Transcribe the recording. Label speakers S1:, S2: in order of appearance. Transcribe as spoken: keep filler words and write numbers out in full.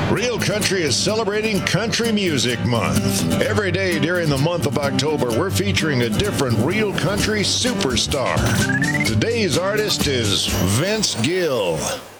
S1: Real Country is celebrating Country Music Month. Every day during the month of October, we're featuring a different Real Country superstar. Today's artist is Vince Gill.